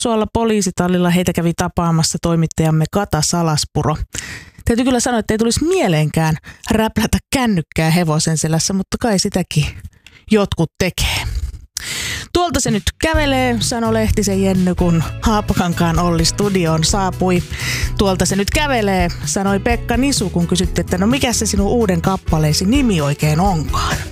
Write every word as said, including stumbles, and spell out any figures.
Suolla poliisitallilla heitä kävi tapaamassa toimittajamme Kata Salaspuro. Täytyy kyllä sanoa, että ei tulisi mieleenkään räplätä kännykkää hevosen selässä, mutta kai sitäkin jotkut tekee. Tuolta se nyt kävelee, sanoi Lehtisen Jenny, kun Haapakankaan Olli studioon saapui. Tuolta se nyt kävelee, sanoi Pekka Nisu, kun kysyttiin, että no mikä se sinun uuden kappaleesi nimi oikein onkaan.